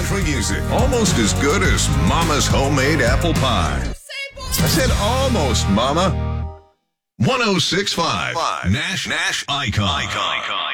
country music. Almost as good as Mama's homemade apple pie. I said almost, Mama. 106.5 Nash Icon.